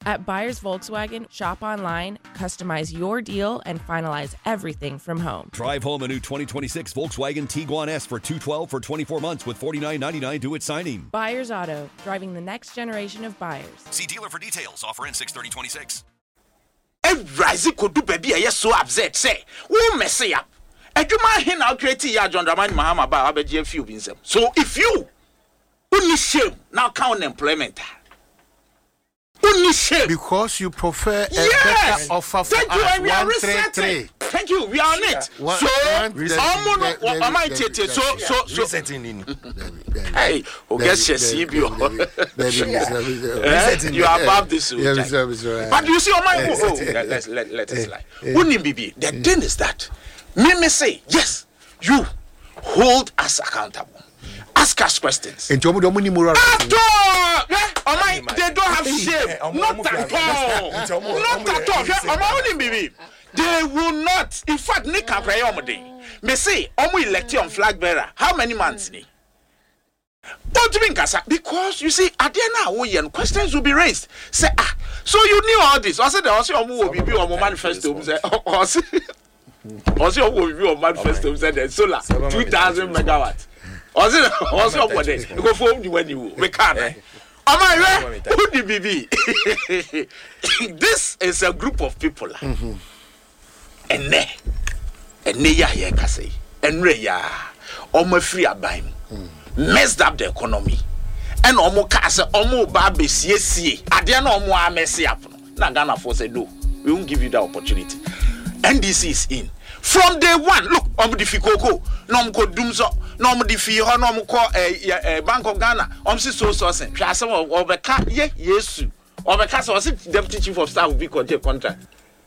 At Buyers Volkswagen, shop online, customize your deal, and finalize everything from home. Drive home a new 2026 Volkswagen Tiguan S for $212 for 24 months with $49.99 due at signing. Buyers Auto, driving the next generation of buyers. See dealer for details. Offer ends 6/30/26. Rise could do baby, yes, so upset. Say, who mess up? Eduma hin now create ya John Dramani Mahama ba abeje few binsem. So if you only shame now count employment. Only shame because you prefer a better offer for thank you, us. and we are resetting. Thank you, we are on it. So hey, guess your CBO. You are above this. But you see, let us lie. Wouldn't be the thing is that me say yes, you hold us accountable. Ask us questions. They don't have shame. Not at all. They will not. In fact, Nick and Prayomade. Me say, elected on flag bearer. How many months? Don't think because you see, at the end of questions will be raised. Say, so you knew all this. I said, also, will be on manifesto. Also, will be on manifesto. Said, solar 2,000 megawatts. Also, what day? Go for you when you we can't. Am I right? Who the BB? This is a group of people. And ya here can say, and Reya, almost free abime, messed up the economy, and almost cast almost baby CSC. I didn't know more messy up. Nagana for say no, we won't give you the opportunity. NDC is in. From day one, look, the Fikoko, no ko Dumzo, no the Fio, no ko Bank of Ghana, si so sourcing. Some of the cat, yes, or the castle was deputy chief of staff will be contract.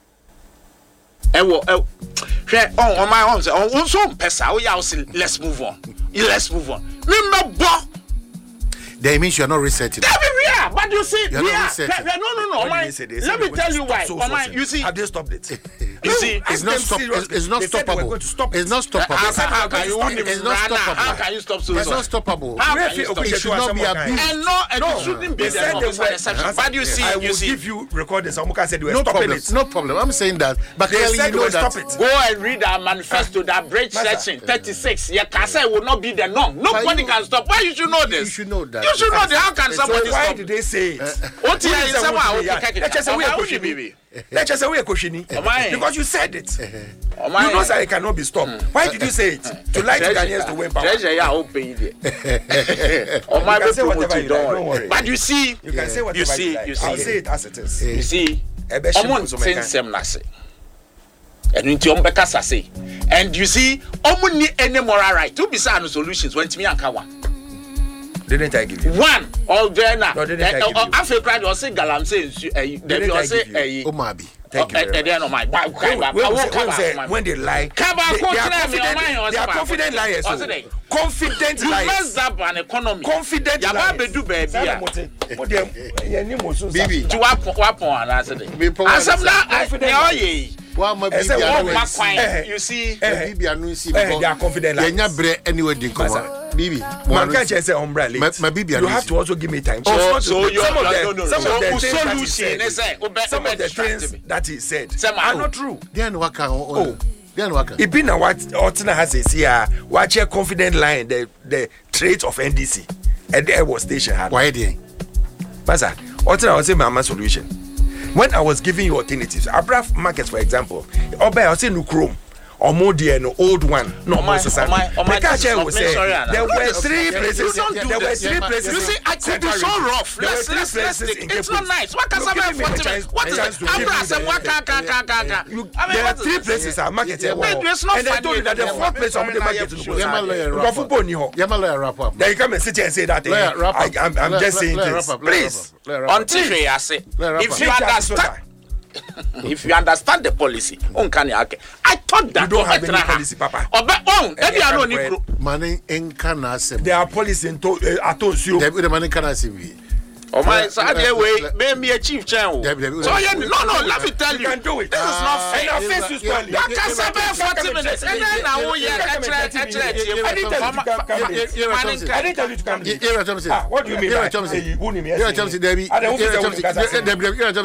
On my own, so Pesa, let's move on. Let's move on. Remember, that means you're not resetting. But you see, no. Let me tell you why. You see, have they stopped it? You see, it's not stoppable. It's not stoppable. It's not stoppable. How can you stop so? It's not stoppable. It should not be abused. And it shouldn't be the but you see, I will give you recordings. Amuka said you were stopping it. No problem. I'm saying that. But clearly you know that. Go and read our manifesto, that bridge section 36. Yakasa will not be the norm. Nobody can stop. Why you should know this? You should know that. You should know that. How can somebody stop? Why did they say it? Let's just say we are Koshini. Because you said it. You know that it cannot be stopped. Why did you say it? To lie to Ghanaians to win power. You can say whatever you like. Don't worry. But you see, you can say whatever you like. I'll say it as it is. You see, and you see, any moral right to be some solutions when to me and Kawa. Didn't I give you one? Or then, Africa, you say Galam says, didn't I give you Omabi. Thank you very much. When they lie, they are confident liars. Confident you liars. messed up an economy. Confident liars. Bibi. To what point? I said, you see, they are confident liars. Bibi, man can't just say umbrella. You have to also give me time. So some of the things that he said are not true. It been what Otina has said here. Watch a confident line. The traits of NDC and the airport station had. Why did? Master, Otina was saying my solution. When I was giving you alternatives, Abraf markets, for example, Oba I was saying no Chrome. Or more dear, no old one, no more society. The catcher was saying there were three places. There were three places. You see, I could be so rough. Let's it's not nice. What can somebody what is it? There are three places are marketed. And I told you that the fourth place of the market is then you come and sit here and say that I'm just saying this. Please. Until I say, if you understand. If you understand the policy, I thought that you don't have any policy, Papa. There are policy in Atosio. The money can Oh my, so made me a chief channel. So no, let me tell you. You can do it. This is not fair. And our face is spoiling. You can say 40 minutes. And then now, I didn't tell you to come. What do you mean?